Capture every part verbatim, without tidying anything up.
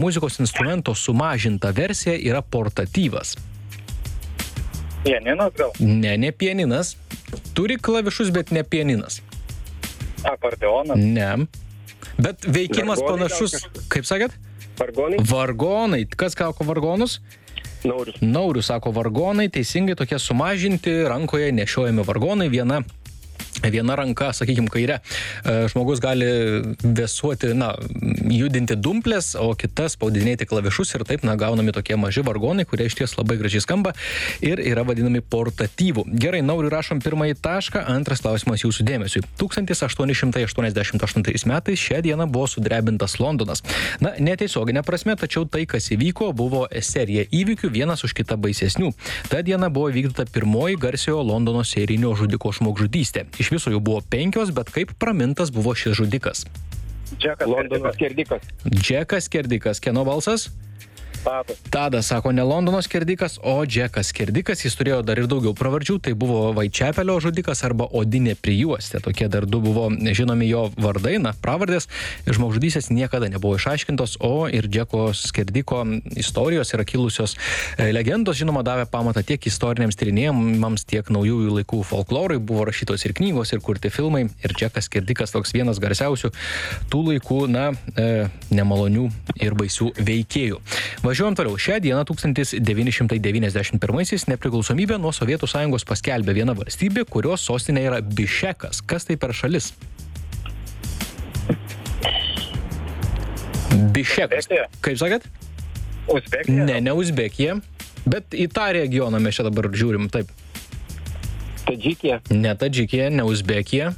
muzikos instrumento sumažinta versija yra portatyvas? Pianinas gal? Ne, ne pianinas. Turi klavišus, bet ne pianinas. Akordeonas? Ne. Bet veikimas Vargonai panašus, gal kaip sakėt? Vargonai? Vargonai. Kas sako vargonus? Naurius. Naurius sako vargonai, teisingai tokie sumažinti, rankoje nešiojami vargonai, viena Viena ranka, sakykime, kairė, žmogus gali vesuoti, na, judinti dumplės, o kita spaudinėti klavišus ir taip, na, gaunami tokie maži vargonai, kurie iš ties labai gražiai skamba ir yra vadinami portatyvų. Gerai, Nauriui rašom pirmąjį tašką, antras klausimas jūsų dėmesiui. tūkstantis aštuoni šimtai aštuoniasdešimt aštuntais metais šią dieną buvo sudrebintas Londonas. Na, netiesioginė prasme, tačiau tai, kas įvyko, buvo serija įvykių, vienas už kitą baisesnių. Ta diena buvo vykdyta pirmoji garsiojo Londono serijinio žudiko žmogžudystė. Iš viso jų buvo penkios, bet kaip pramintas buvo šis žudikas? Džekas Londono skerdikas. Džekas Skerdikas. Kieno balsas? Tadas. Tadas sako ne Londono skerdikas, o Džekas Skerdikas. Jis turėjo dar ir daugiau pravardžių. Tai buvo Vaičepelio žudikas arba Odinė prijuostė. Tokie dar du buvo žinomi jo vardai, na, pravardės. Žmogžudystės niekada nebuvo išaiškintos, o ir Džeko Skerdiko istorijos yra kilusios legendos, žinoma, davė pamatą tiek istoriniams tyrinėjimams, tiek naujųjų laikų folklorui. Buvo rašytos ir knygos, ir kurti filmai. Ir Džekas Skerdikas toks vienas garsiausių tų laikų, na, e, nemalonių ir baisių veikėjų. Važiuojam toliau. Šią dieną tūkstantis devyni šimtai devyniasdešimt pirmaisiais nepriklausomybę nuo Sovietų Sąjungos paskelbė viena valstybė, kurios sostinė yra Bišekas. Kas tai per šalis? Bišekas. Uzbekija. Kaip sakėt? Uzbekija? Ne, ne Uzbekija. Bet į tą regioną mes čia dabar žiūrim, taip. Tadžikija. Ne Tadžikija, ne Uzbekija.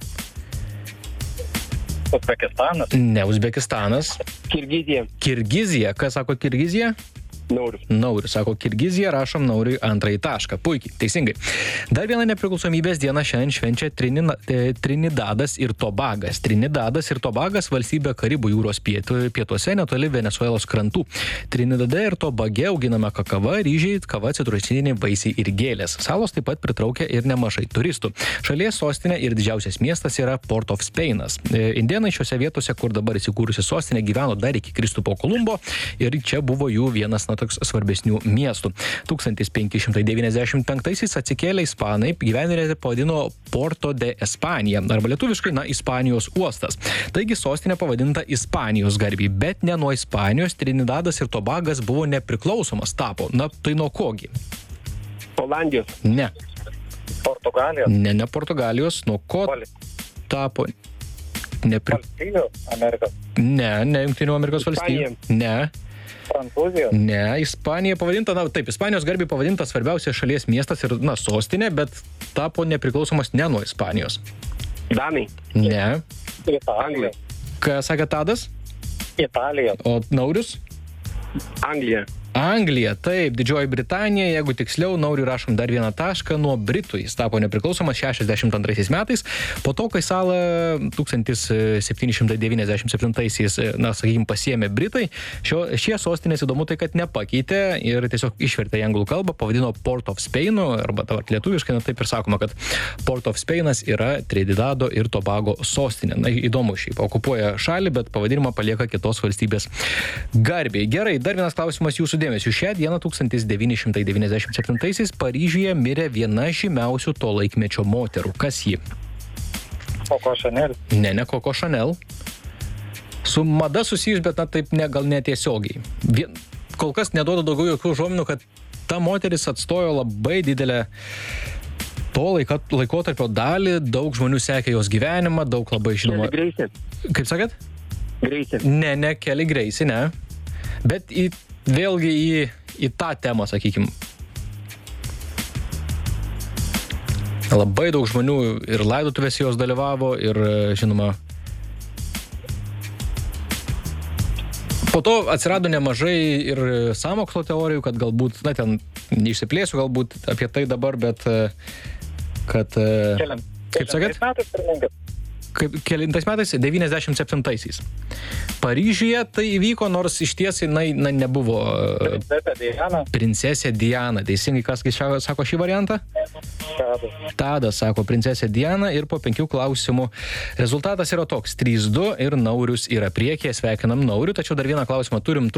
Uzbekistanas? Ne Uzbekistanas. Kirgizija. Kirgizija. Kas sako Kirgizija? Naurius. Naurius sako Kirgizija, rašom Nauriui antrąjį tašką. Puikiai, teisingai. Dar viena nepriklausomybės diena šiandien švenčia Trinina, e, Trinidadas ir Tobagas. Trinidadas ir Tobagas valstybė Karibų jūros pietu, pietuose netoli Venesuelos krantų. Trinidade ir Tobage auginama kakava, ryžiai, kava, citrusiniai vaisiai ir gėlės. Salos taip pat pritraukia ir nemažai turistų. Šalies sostinė ir didžiausias miestas yra Port of Spainas. E, indėnai šiuose vietose, kur dabar įsikūrusi sostinė, gyveno dar iki Kristupo Kolumbo ir čia buvo jų vienas, na, toks svarbesnių miestų. tūkstantis penki šimtai devyniasdešimt penktaisiais atsikėlę ispanai gyvenvietę pavadino Porto de España, arba lietuviškai, na, Ispanijos uostas. Taigi sostinė pavadinta Ispanijos garbei, bet ne nuo Ispanijos. Trinidadas ir Tobagas buvo nepriklausomas tapo. Na, tai nuo kogi? Olandijos. Ne. Portugalija? Ne, ne Portugalijos. Nuo ko Val- tapo? Nepri... Valstijų? Amerikos? Ne, ne Jungtinių Amerikos valstijų. Ne. Prancūzijos? Ne, Ispanija pavadinta, na taip, Ispanijos garbei pavadinta svarbiausias šalies miestas ir, na, sostinė, bet tapo nepriklausomas ne nuo Ispanijos. Danai. Ne. Italija? Ką sakė Tadas? Italija? O Naurius? Anglija. Anglija, taip, Didžioji Britanija, jeigu tiksliau, Nauriui rašom dar vieną tašką, nuo Britų jis tapo nepriklausomas šešiasdešimt antraisiais metais, po to, kai salą tūkstantis septyni šimtai devyniasdešimt septintaisiais, na, sakykime, pasiėmė Britai, šio, šie sostinės įdomu tai, kad nepakeitė ir tiesiog išvertė į anglų kalbą, pavadino Port of Spainu, arba dabar lietuviškai, na, taip ir sakoma, kad Port of Spainas yra Trinidado ir Tobago sostinė. Na, įdomu šiaip, okupuoja šalį, bet pavadinimą palieka kitos valstybės garbei. Gerai, dar vienas klausimas jūsų dėmesiu. Šią dieną tūkstantis devyni šimtai devyniasdešimt septintaisiais Paryžiuje mirė viena žymiausių to laikmečio moterų. Kas ji? Koko Chanel? Ne, ne Koko Chanel. Su mada susijus, bet na taip ne, gal netiesiogiai. Vien, kol kas neduoda daugiau jokių žominų, kad ta moteris atstojo labai didelę to laiko, laikotarpio dalį, daug žmonių sekė jos gyvenimą, daug labai žinoma. Kelly Gracie. Kaip sakėt? Gracie. Ne, ne Kelly Gracie, ne. Bet į vėlgi į, į tą temą, sakykime. Labai daug žmonių ir laidotuvės jos dalyvavo ir, žinoma, po to atsirado nemažai ir sąmokslo teorijų, kad galbūt, na, ten neišsiplėsiu galbūt apie tai dabar, bet kad... Keliam. Kaip sakėt? Metais pirmingas? kaip kelintais metais? devyniasdešimt septintaisiais. Paryžiuje tai įvyko, nors iš ties jinai na, nebuvo e, Princesė Diana. princesė Diana. Teisingai, kas šia- sako šį variantą? Tadas. Tadas sako princesė Diana ir po penkių klausimų rezultatas yra toks. trys du ir Naurius yra priekyje. Sveikinam Naurių, tačiau dar vieną klausimą turim.